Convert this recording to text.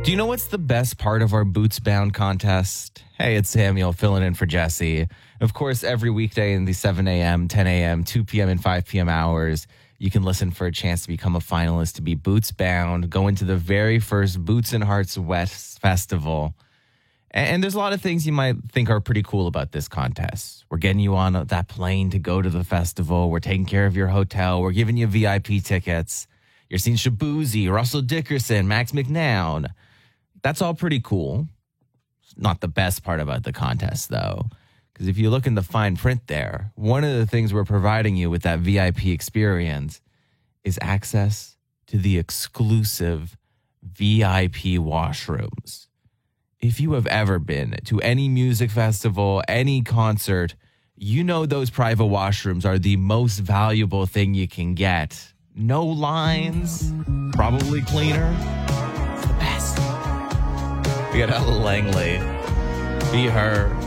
Do you know what's the best part of our Boots Bound contest? Hey, it's Samuel filling in for Jesse. Of course, every weekday in the 7 a.m., 10 a.m., 2 p.m., and 5 p.m. hours, you can listen for a chance to become a finalist to be Boots Bound, go into the very first Boots and Hearts West Festival. And there's a lot of things you might think are pretty cool about this contest. We're getting you on that plane to go to the festival. We're taking care of your hotel. We're giving you VIP tickets. You're seeing Shabuzi, Russell Dickerson, Max McNown. That's all pretty cool. Not the best part about the contest, though. Because if you look in the fine print there, one of the things we're providing you with that VIP experience is access to the exclusive VIP washrooms. If you have ever been to any music festival, any concert, you know those private washrooms are the most valuable thing you can get. No lines, probably cleaner. It's the best. We got Ella Langley. Be Her.